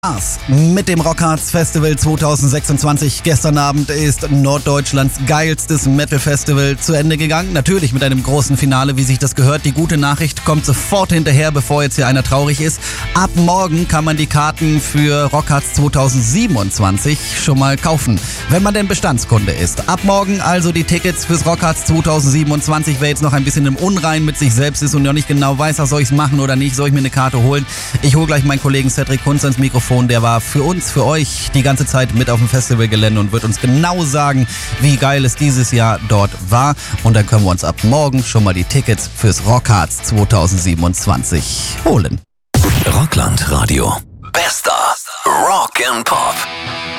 Mit dem Rockharz Festival 2026. Gestern Abend ist Norddeutschlands geilstes Metal-Festival zu Ende gegangen. Natürlich mit einem großen Finale, wie sich das gehört. Die gute Nachricht kommt sofort hinterher, bevor jetzt hier einer traurig ist. Ab morgen kann man die Karten für Rockharz 2027 schon mal kaufen, wenn man denn Bestandskunde ist. Ab morgen also die Tickets fürs Rockharz 2027. Wer jetzt noch ein bisschen im Unrein mit sich selbst ist und noch nicht genau weiß, soll ich es machen oder nicht, soll ich mir eine Karte holen? Ich hole gleich meinen Kollegen Cedric Kunz ans Mikrofon. Der war für uns, für euch die ganze Zeit mit auf dem Festivalgelände und wird uns genau sagen, wie geil es dieses Jahr dort war. Und dann können wir uns ab morgen schon mal die Tickets fürs Rockharz 2027 holen. Rockland Radio. Bester Rock and Pop.